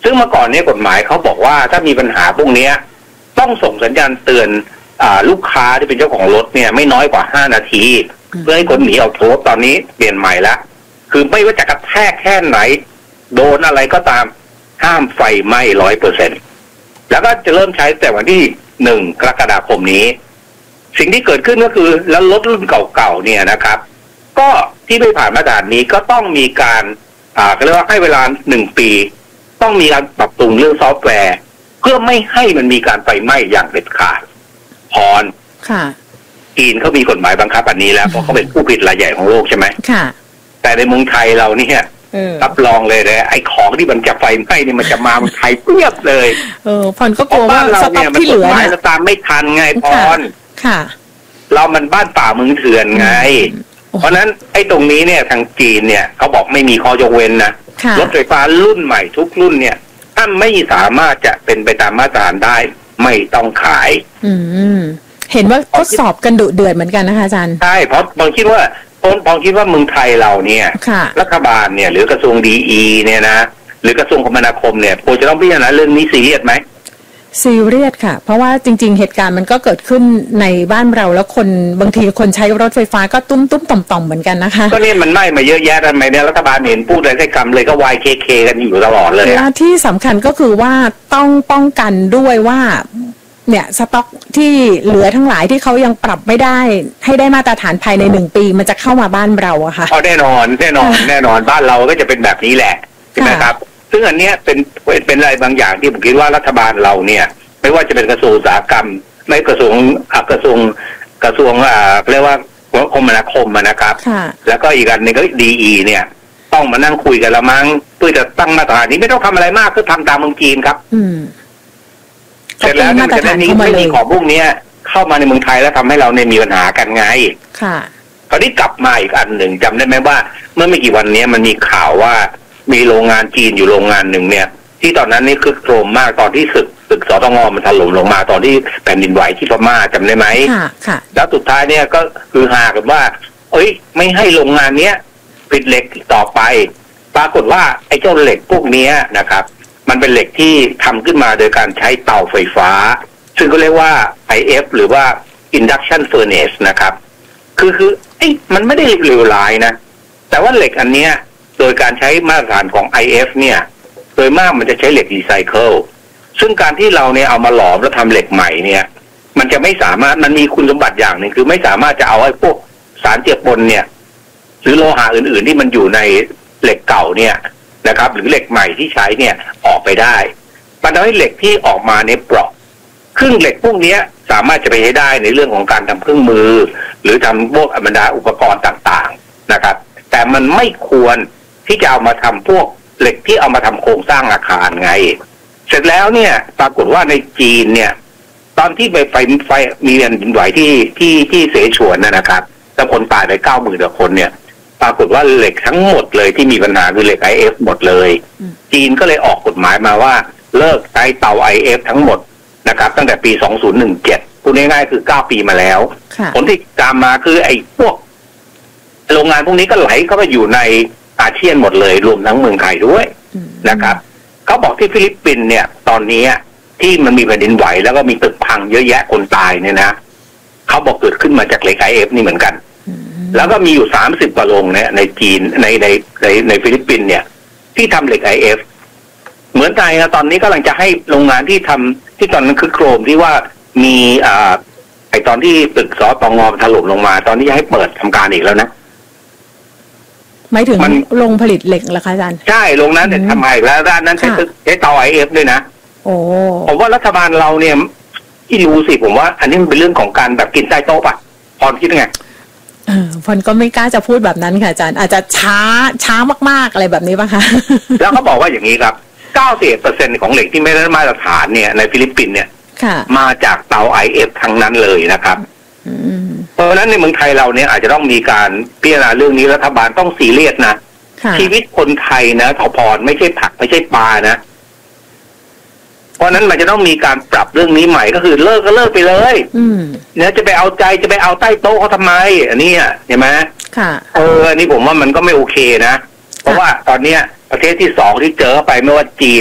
ซึ่งเมื่อก่อนเนี่ยกฎหมายเขาบอกว่าถ้ามีปัญหาพวกนี้ต้องส่งสัญญาณเตือนลูกค้าที่เป็นเจ้าของรถเนี่ยไม่น้อยกว่า5 นาทีเพื่อให้คนหนีออกโทษตอนนี้เปลี่ยนใหม่แล้วคือไม่ว่าจะกระแทกแค่ไหนโดนอะไรก็ตามห้ามไฟไหม้100%แล้วก็จะเริ่มใช้แต่วันที่1 กรกฎาคมนี้สิ่งที่เกิดขึ้นก็คือแล้วรถรุ่นเก่าๆเนี่ยนะครับก็ที่ไม่ผ่านมาตรฐานนี้ก็ต้องมีการเรียกว่าให้เวลา1 ปีต้องมีการปรับปรุงเรื่องซอฟต์แวร์เพื่อไม่ให้มันมีการไฟไหม้อย่างเด็ดขาดพรจีนเขามีกฎหมายบังคับอันนี้แล้วเพราะเขาเป็นผู้ผลิตรายใหญ่ของโลกใช่ไหมค่ะแต่ในเมืองไทยเราเนี่ยรับรองเลยไอ้ของที่มันจะไฟไหม้นี่มันจะมาเมืองไทยเพียบเลยพรก็กลัวว่าสต็อกที่เหลือเนี่ยเราตามไม่ทันไงพรค่ะเรามันบ้านป่าเมืองเถื่อนไงเพราะนั้นไอ้ตรงนี้เนี่ยทางจีนเนี่ยเขาบอกไม่มีข้อยกเว้นนะรถไฟฟ้ารุ่นใหม่ทุกรุ่นเนี่ยถ้าไม่สามารถจะเป็นไปตามมาตรฐานได้ไม่ต้องขายเห็นว่าทดสอบกันดุเดือดเหมือนกันนะคะอาจารย์ใช่เพราะบางคิดว่าเมืองไทยเราเนี่ยรัฐบาลเนี่ยหรือกระทรวงดีเนี่ยนะหรือกระทรวงคมนาคมเนี่ยควรจะต้องพิจารณาเรื่องนี้ซีเรียสไหมซีเรียสค่ะเพราะว่าจริงๆเหตุการณ์มันก็เกิดขึ้นในบ้านเราแล้วคนบางทีคนใช้รถไฟฟ้าก็ตุ้มต่อมเหมือนกันนะคะก็นี่มันไหม้มาเยอะแยะทำไมเนี่ยรัฐบาลเห็นพูดอะไรแค่คำเลยก็ YKK กันอยู่ตลอดเลยและที่สำคัญก็คือว่าต้องป้องกันด้วยว่าเนี่ยสต็อกที่เหลือทั้งหลายที่เขายังปรับไม่ได้ให้ได้มาตรฐานภายใน1 ปีมันจะเข้ามาบ้านเราอะค่ะแน่นอนบ้านเราก็จะเป็นแบบนี้แหละใช่ไหมครับซึ่งอันเนี้ยเป็นอะไรบางอย่างที่ผมคิดว่ารัฐบาลเราเนี่ยไม่ว่าจะเป็นกระทรวงอุตสาหกรรมไม่กระทรวงเรียกว่าคมนาคมนะครับแล้วก็อีกอันหนึ่งก็ดีเนี่ยต้องมานั่งคุยกันละมั้งเพื่อจะตั้งมาตรฐานนี้ไม่ต้องทำอะไรมากก็ทำตามเมืองจีนครับเสร็จแล้วมันจะไม่มีของพวกนี้เข้ามาในเมืองไทยแล้วทำให้เราเนี่ยมีปัญหากันไงค่ะตอนนี้กลับมาอีกอันหนึ่งจำได้ไหมว่าเมื่อไม่กี่วันนี้มันมีข่าวว่ามีโรงงานจีนอยู่โรงงานหนึ่งเนี่ยที่ตอนนั้นนี่คือโครมมากตอนที่ศึกสตง.มันถล่มลงมาตอนที่แผ่นดินไหวที่พม่าจำได้ไหมค่ะแล้วสุดท้ายเนี่ยก็คือหากันว่าไม่ให้โรงงานเนี้ยผลิตเหล็กต่อไปปรากฏว่าไอ้เจ้าเหล็กพวกนี้นะครับมันเป็นเหล็กที่ทำขึ้นมาโดยการใช้เตาไฟฟ้าซึ่งก็เรียกว่า IF หรือว่า induction furnace นะครับคือมันไม่ได้เลวร้ายนะแต่ว่าเหล็กอันเนี้ยโดยการใช้มาตรฐานของ IF เนี่ยโดยมากมันจะใช้เหล็กรีไซเคิลซึ่งการที่เราเนี่ยเอามาหลอมแล้วทำเหล็กใหม่เนี่ยมันจะไม่สามารถมันมีคุณสมบัติอย่างหนึ่งคือไม่สามารถจะเอาไอ้พวกสารเจือปนเนี่ยหรือโลหะอื่นๆที่มันอยู่ในเหล็กเก่าเนี่ยนะครับหรือเหล็กใหม่ที่ใช้เนี่ยออกไปได้มันทำให้เหล็กที่ออกมาเนี่ยเปราะครึ่งเหล็กพวกนี้สามารถจะไปใช้ได้ในเรื่องของการทำเครื่องมือหรือทำพวกบรรดาอุปกรณ์ต่างๆนะครับแต่มันไม่ควรที่จะเอามาทำพวกเหล็กที่เอามาทำโครงสร้างอาคารไงเสร็จแล้วเนี่ยปรากฏว่าในจีนเนี่ยตอนที่ไฟมีแผ่นดินไหวที่เสฉวนนะครับแล้วคนตายไป90,000 กว่าคนเนี่ยปรากฏว่าเหล็กทั้งหมดเลยที่มีปัญหาคือเหล็ก IF หมดเลยจีนก็เลยออกกฎหมายมาว่าเลิกใช้เตา IF ทั้งหมดนะครับตั้งแต่ปี2017พูดง่ายๆคือ9 ปีมาแล้วผลที่ตามมาคือไอ้พวกโรงงานพวกนี้ก็ไหลเข้าไปอยู่ในอาเซียนหมดเลยรวมทั้งเมืองไทยด้วยนะครับเขาบอกที่ฟิลิปปินส์เนี่ยตอนนี้ที่มันมีแผ่นดินไหวแล้วก็มีตึกพังเยอะแยะคนตายเนี่ยนะเขาบอกเกิดขึ้นมาจากเหล็ก IF นี่เหมือนกันแล้วก็มีอยู่30 กว่าโรงเนี่ยในจีนในฟิลิปปินส์เนี่ยที่ทำเหล็ก IF เหมือนกันนะตอนนี้กำลังจะให้โรงงานที่ทำที่ตอนนั้นคือโครมที่ว่ามีไอตอนที่ตึกสตง.ถล่มลงมาตอนนี้จะให้เปิดทำการอีกแล้วนะหมายถึงโรงผลิตเหล็กเหรอคะอาจารย์ใช่โรงนั้นทำไมแล้วด้านนั้นใช้เตา IF ด้วยนะผมว่ารัฐบาลเราเนี่ยที่รู้สิผมว่าอันนี้มันเป็นเรื่องของการแบบกินใต้โต๊ะป่ะพรคิดยังไงพรก็ไม่กล้าจะพูดแบบนั้นค่ะอาจารย์อาจจะช้ามากๆอะไรแบบนี้ป่ะคะแล้วเขาบอกว่าอย่างนี้ครับ91% ของเหล็กที่ไม่ได้มาตรฐานเนี่ยในฟิลิปปินส์เนี่ยมาจากเตา IF ทั้งนั้นเลยนะครับเพราะฉะนั้นในเมืองไทยเราเนี่ยอาจจะต้องมีการพิจารณาเรื่องนี้รัฐบาลต้องซีเรียสนะชีวิตคนไทยนะทพรไม่ใช่ผักไม่ใช่ปลานะเพราะนั้นมันจะต้องมีการปรับเรื่องนี้ใหม่ก็คือเลิกก็เลิกไปเลยเนี่ยจะไปเอาใจจะไปเอาใต้โต๊ะเขาทำไมอันนี้เห็นไหมอันนี้ผมว่ามันก็ไม่โอเคนะเพราะว่าตอนเนี้ยประเทศที่2ที่เจอไปไม่ว่าจีน